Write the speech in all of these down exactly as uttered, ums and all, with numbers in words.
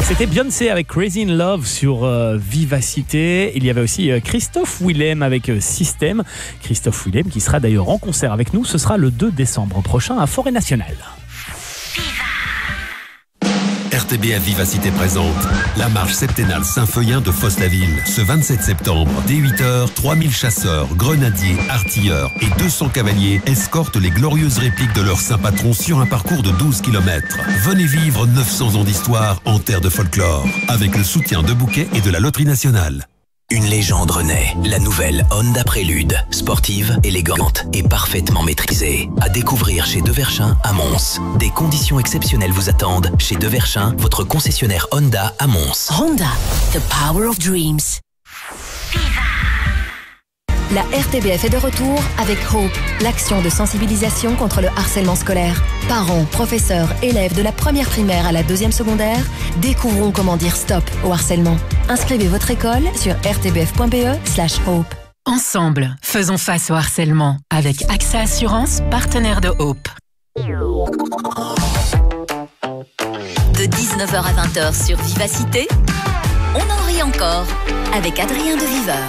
C'était Beyoncé avec Crazy in Love sur euh, Vivacité. Il y avait aussi euh, Christophe Willem avec euh, Système. Christophe Willem qui sera d'ailleurs en concert avec nous. Ce sera le deux décembre prochain à Forêt Nationale. R T B F Vivacité présente la marche septennale Saint-Feuillin de Fosse-la-Ville. Ce vingt-sept septembre, dès huit heures, trois mille chasseurs, grenadiers, artilleurs et deux cents cavaliers escortent les glorieuses répliques de leur saint patron sur un parcours de douze kilomètres. Venez vivre neuf cents ans d'histoire en terre de folklore, avec le soutien de Bouquet et de la Loterie Nationale. Une légende renaît, la nouvelle Honda Prélude, sportive, élégante et parfaitement maîtrisée. À découvrir chez Deverchin à Mons. Des conditions exceptionnelles vous attendent chez Deverchin, votre concessionnaire Honda à Mons. Honda, the power of dreams. La R T B F est de retour avec Hope, l'action de sensibilisation contre le harcèlement scolaire. Parents, professeurs, élèves de la première primaire à la deuxième secondaire, découvrons comment dire stop au harcèlement. Inscrivez votre école sur r t b f point b e slash hope. Ensemble, faisons face au harcèlement avec AXA Assurance, partenaire de Hope. De dix-neuf heures à vingt heures sur Vivacité, on en rit encore avec Adrien de Viveur.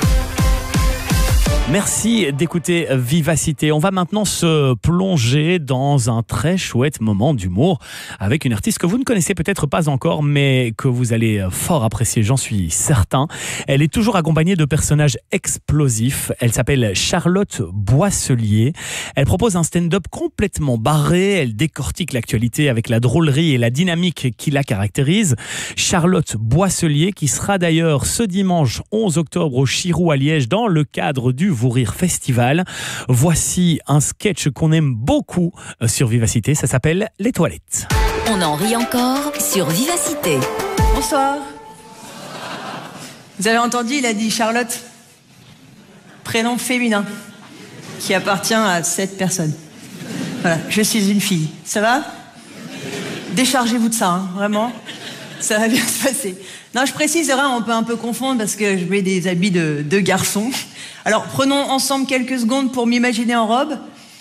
Merci d'écouter Vivacité. On va maintenant se plonger dans un très chouette moment d'humour avec une artiste que vous ne connaissez peut-être pas encore, mais que vous allez fort apprécier, j'en suis certain. Elle est toujours accompagnée de personnages explosifs. Elle s'appelle Charlotte Boisselier. Elle propose un stand-up complètement barré. Elle décortique l'actualité avec la drôlerie et la dynamique qui la caractérise. Charlotte Boisselier, qui sera d'ailleurs ce dimanche onze octobre au Chirou à Liège dans le cadre du Vous Rire Festival. Voici un sketch qu'on aime beaucoup sur Vivacité, ça s'appelle Les Toilettes. On en rit encore sur Vivacité. Bonsoir. Vous avez entendu, il a dit Charlotte. Prénom féminin, qui appartient à sept personnes. Voilà, je suis une fille. Ça va ? Déchargez-vous de ça, hein, vraiment. Ça va bien se passer. Non, je précise, c'est vrai, on peut un peu confondre parce que je mets des habits de, de garçon. Alors, prenons ensemble quelques secondes pour m'imaginer en robe.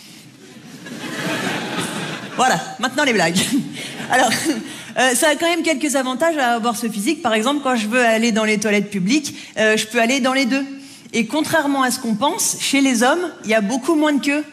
Voilà, maintenant les blagues. Alors, euh, ça a quand même quelques avantages à avoir ce physique. Par exemple, quand je veux aller dans les toilettes publiques, euh, je peux aller dans les deux. Et contrairement à ce qu'on pense, chez les hommes, il y a beaucoup moins de queue.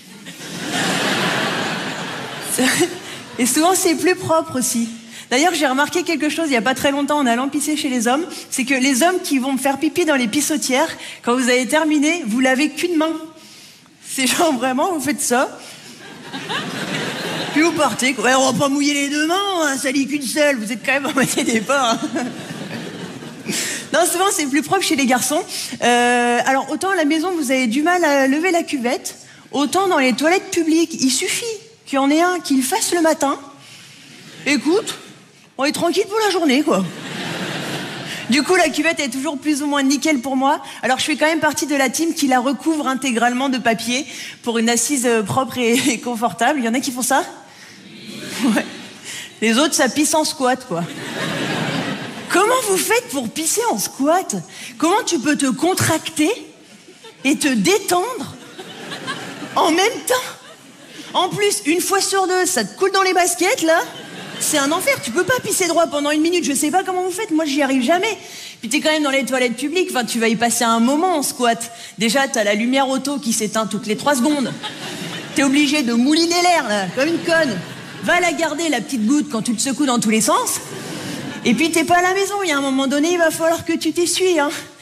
Et souvent, c'est plus propre aussi. D'ailleurs, j'ai remarqué quelque chose il n'y a pas très longtemps en allant pisser chez les hommes, c'est que les hommes qui vont me faire pipi dans les pissotières, quand vous avez terminé, vous lavez qu'une main. C'est genre vraiment, vous faites ça, puis vous partez. Ouais, on va pas mouiller les deux mains, hein, ça lit qu'une seule, vous êtes quand même en moitié des pas. Hein. Non, souvent c'est plus propre chez les garçons. Euh, alors autant à la maison vous avez du mal à lever la cuvette, autant dans les toilettes publiques, il suffit qu'il y en ait un qui le fasse le matin. Écoute, on est tranquille pour la journée, quoi. Du coup, la cuvette est toujours plus ou moins nickel pour moi. Alors, je fais quand même partie de la team qui la recouvre intégralement de papier pour une assise propre et confortable. Il y en a qui font ça ? Ouais. Les autres, ça pisse en squat, quoi. Comment vous faites pour pisser en squat ? Comment tu peux te contracter et te détendre en même temps ? En plus, une fois sur deux, ça te coule dans les baskets, là ? C'est un enfer, tu peux pas pisser droit pendant une minute, je sais pas comment vous faites, moi j'y arrive jamais. Puis t'es quand même dans les toilettes publiques, enfin tu vas y passer un moment en squat. Déjà t'as la lumière auto qui s'éteint toutes les trois secondes. T'es obligé de mouliner l'air là, comme une conne. Va la garder la petite goutte quand tu te secoues dans tous les sens. Et puis t'es pas à la maison, il y a un moment donné, il va falloir que tu t'essuies, hein.